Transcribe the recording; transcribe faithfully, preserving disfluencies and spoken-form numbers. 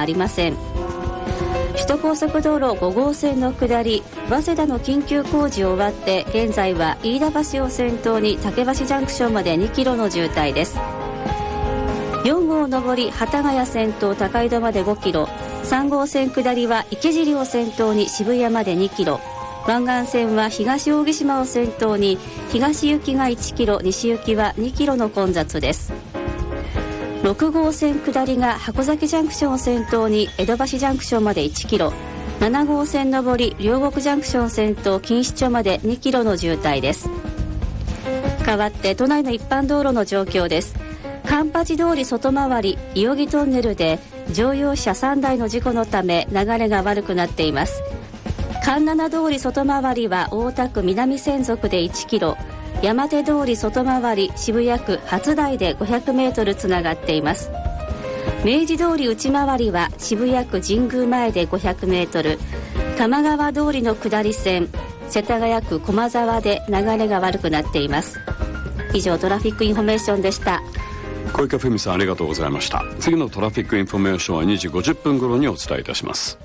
ありません。首都高速道路ご号線の下り早稲田の緊急工事を終わって現在は飯田橋を先頭に竹橋ジャンクションまでにキロの渋滞です。よん号上り幡ヶ谷先頭高井戸までごキロ、さん号線下りは池尻を先頭に渋谷までにキロ、湾岸線は東扇島を先頭に東行きがいちキロ、西行きはにキロの混雑です。ろく号線下りが箱崎ジャンクションを先頭に江戸橋ジャンクションまでいちキロ、なな号線上り両国ジャンクション先頭錦糸町までにキロの渋滞です。代わって都内の一般道路の状況です。環八通り外回り伊予木トンネルで乗用車さんだいの事故のため流れが悪くなっています。環七通り外回りは大田区南千束でいちキロ、山手通り外回り渋谷区初台でごひゃくメートルつながっています。明治通り内回りは渋谷区神宮前でごひゃくメートル、玉川通りの下り線世田谷区駒沢で流れが悪くなっています。以上トラフィックインフォメーションでした。 小池文さんありがとうございました。次のトラフィックインフォメーションはにじごじゅっぷん頃にお伝えいたします。